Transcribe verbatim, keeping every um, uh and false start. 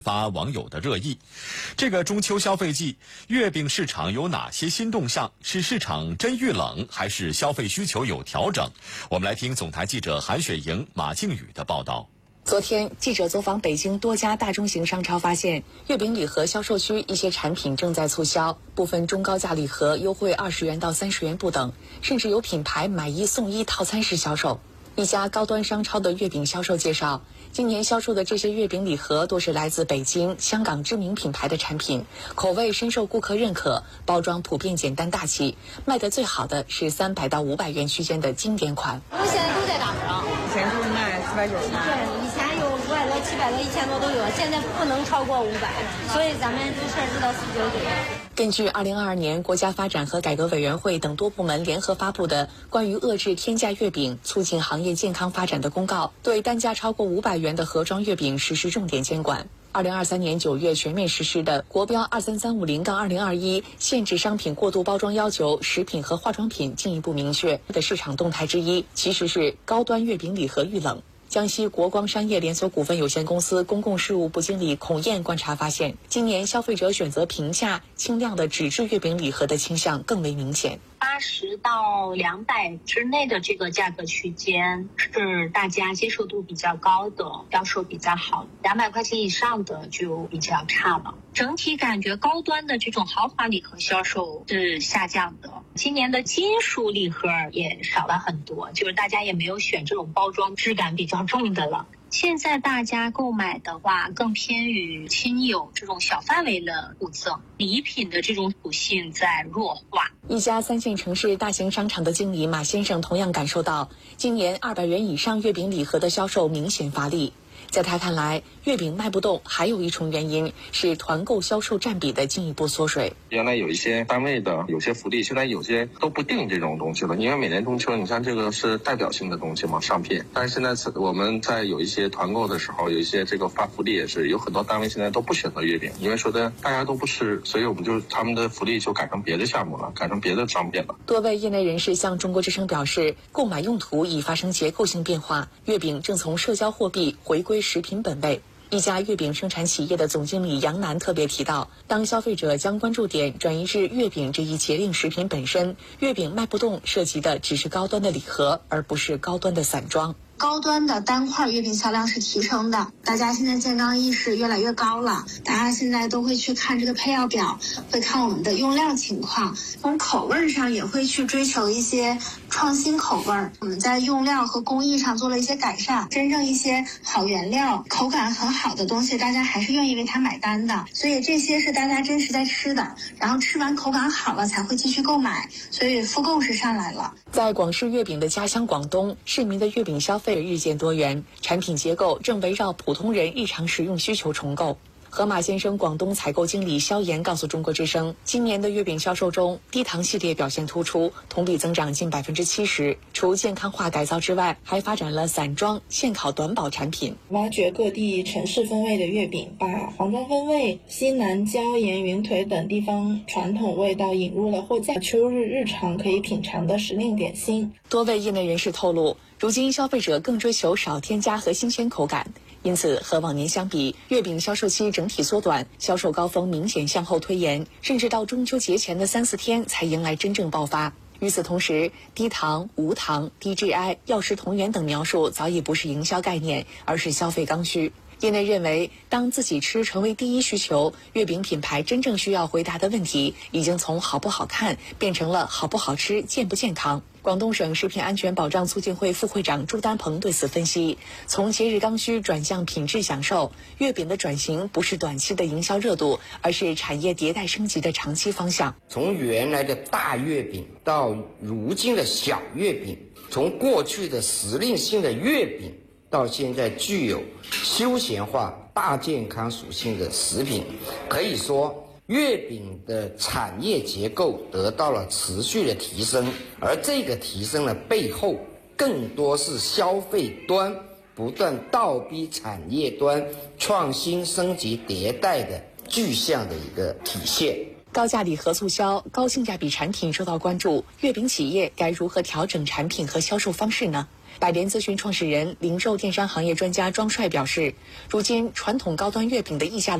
发网友的热议。这个中秋消费季，月饼市场有哪些新动向？是市场真遇冷，还是消费需求有调整？我们来听总台记者韩雪莹、马靖宇的报道。 昨天，记者走访北京多家大中型商超，发现月饼礼盒销售区一些产品正在促销，部分中高价礼盒优惠二十元到三十元不等，甚至有品牌买一送一套餐式销售。一家高端商超的月饼销售介绍，今年销售的这些月饼礼盒多是来自北京、香港知名品牌的产品，口味深受顾客认可，包装普遍简单大气，卖得最好的是三百到五百元区间的经典款。 我现在都在打折， 以前就是卖四百九十八， 对，以前有五百多、七百多、一千多都有，现在不能超过五百，所以咱们就设置到四九九。 根据二零二二年国家发展和改革委员会等多部门联合发布的关于遏制天价月饼、促进行业健康发展的公告，对单价超过五百元的盒装月饼实施重点监管。二零二三年九月全面实施的国标二三三五零杠二零二一限制商品过度包装要求，食品和化妆品进一步明确的市场动态之一，其实是高端月饼礼盒遇冷。江西国光商业连锁股份有限公司公共事务部经理孔燕观察发现，今年消费者选择平价、轻量的纸质月饼礼盒的倾向更为明显。 八十到两百之内的这个价格区间是大家接受度比较高的，销售比较好，两百块钱以上的就比较差了。整体感觉高端的这种豪华礼盒销售是下降的，今年的金属礼盒也少了很多，就是大家也没有选这种包装质感比较重的了。现在大家购买的话更偏于亲友这种小范围的互赠，礼品的这种属性在弱化。 一家三线城市大型商场的经理马先生同样感受到，今年二百元以上月饼礼盒的销售明显乏力。在他看来，月饼卖不动还有一重原因是团购销售占比的进一步缩水。 原来有一些单位的有些福利，现在有些都不定这种东西了，因为每年中秋你像这个是代表性的东西嘛，商品。但是现在我们在有一些团购的时候，有一些这个发福利也是有很多单位现在都不选择月饼，因为说的大家都不吃，所以我们就他们的福利就改成别的项目了，改成别的商品了。 多位业内人士向中国之声表示，购买用途已发生结构性变化，月饼正从社交货币回归食品本位。一家月饼生产企业的总经理杨楠特别提到，当消费者将关注点转移至月饼这一节令食品本身，月饼卖不动涉及的只是高端的礼盒，而不是高端的散装。 高端的单块月饼销量是提升的，大家现在健康意识越来越高了，大家现在都会去看这个配料表，会看我们的用量情况，从口味上也会去追求一些创新口味。我们在用料和工艺上做了一些改善，真正一些好原料、口感很好的东西，大家还是愿意为它买单的。所以这些是大家真实在吃的，然后吃完口感好了才会继续购买，所以复购是上来了。 在广式月饼的家乡广东，市民的月饼消费日渐多元，产品结构正围绕普通人日常食用需求重构。河马先生广东采购经理萧岩告诉中国之声，今年的月饼销售中，低糖系列表现突出，同比增长近百分之七十。除健康化改造之外，还发展了散装、现烤短保产品， 挖掘各地城市风味的月饼，把黄庄风味、西南椒盐云腿等地方传统味道引入了货架秋日日常可以品尝的时令点心。 多位业内人士透露，如今消费者更追求少添加和新鲜口感，因此和往年相比，月饼销售期整体缩短，销售高峰明显向后推延，甚至到中秋节前的三四天才迎来真正爆发。与此同时，低糖、无糖、低 G I、药食同源等描述早已不是营销概念，而是消费刚需。业内认为，当自己吃成为第一需求，月饼品牌真正需要回答的问题，已经从好不好看变成了好不好吃、健不健康。广东省食品安全保障促进会副会长朱丹鹏对此分析，从节日刚需转向品质享受，月饼的转型不是短期的营销热度，而是产业迭代升级的长期方向。 从原来的大月饼到如今的小月饼，从过去的时令性的月饼到现在具有休闲化、大健康属性的食品，可以说月饼的产业结构得到了持续的提升，而这个提升的背后，更多是消费端不断倒逼产业端创新升级迭代的具象的一个体现。 高价礼盒促销，高性价比产品受到关注，月饼企业该如何调整产品和销售方式呢？ 百联咨询创始人、零售电商行业专家庄帅表示，如今传统高端月饼的溢价